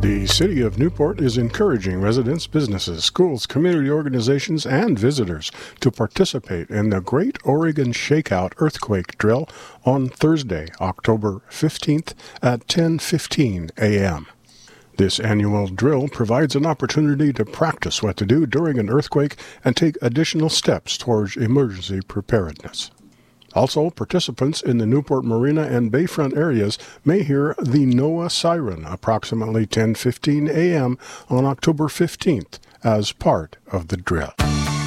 The City of Newport is encouraging residents, businesses, schools, community organizations, and visitors to participate in the Great Oregon Shakeout Earthquake Drill on Thursday, October 15th at 10:15 a.m. This annual drill provides an opportunity to practice what to do during an earthquake and take additional steps towards emergency preparedness. Also, participants in the Newport Marina and Bayfront areas may hear the NOAA siren approximately 10:15 a.m. on October 15th as part of the drill.